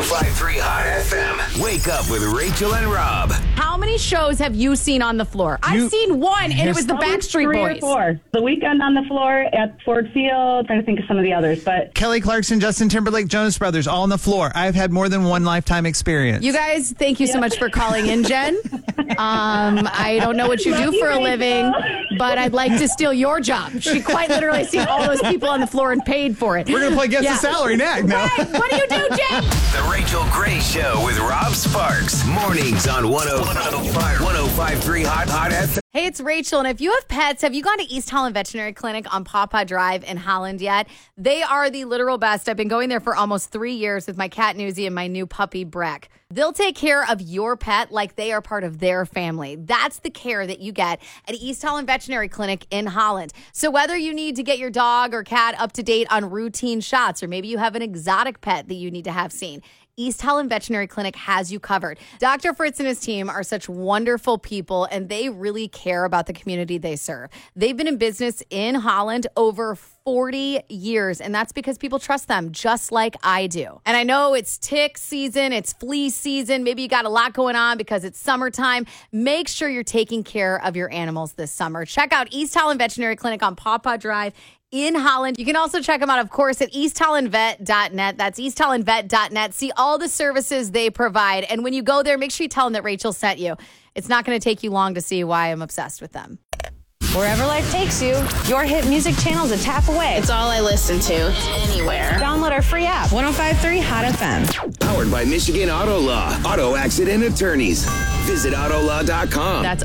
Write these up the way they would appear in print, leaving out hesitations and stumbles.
105.3 Hot FM. Wake up with Rachel and Rob. How many shows have you seen on the floor? I've seen one, and it was the Backstreet Boys. 3 or 4. The Weeknd on the floor at Ford Field. Trying to think of some of the others, but Kelly Clarkson, Justin Timberlake, Jonas Brothers, all on the floor. I've had more than one lifetime experience. You guys, thank you so much for calling in, Jen. I don't know what you do for a living, but I'd like to steal your job. She quite literally seen all those people on the floor and paid for it. We're going to play Guess the Salary next. No. Right. What do you do, Jen? The Rachel Gray Show with Rob Sparks. Mornings on 105.3 Hot FM. Hey, it's Rachel, and if you have pets, have you gone to East Holland Veterinary Clinic on Pawpaw Drive in Holland yet? They are the literal best. I've been going there for almost 3 years with my cat Newsy and my new puppy Breck. They'll take care of your pet like they are part of their family. That's the care that you get at East Holland Veterinary Clinic in Holland. So whether you need to get your dog or cat up to date on routine shots, or maybe you have an exotic pet that you need to have seen, East Holland Veterinary Clinic has you covered. Dr. Fritz and his team are such wonderful people, and they really care about the community they serve. They've been in business in Holland over 40 years, and that's because people trust them just like I do. And I know it's tick season, it's flea season, maybe you got a lot going on because it's summertime. Make sure you're taking care of your animals this summer. Check out East Holland Veterinary Clinic on Pawpaw Drive in Holland. You can also check them out, of course, at easthollandvet.net. That's easthollandvet.net. See all the services they provide. And when you go there, make sure you tell them that Rachel sent you. It's not going to take you long to see why I'm obsessed with them. Wherever life takes you, your hit music channel's a tap away. It's all I listen to, anywhere. Download our free app, 105.3 Hot FM. Powered by Michigan Auto Law. Auto accident attorneys. Visit Autolaw.com. That's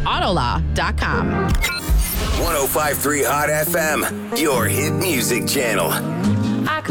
Autolaw.com. 105.3 Hot FM. Your hit music channel.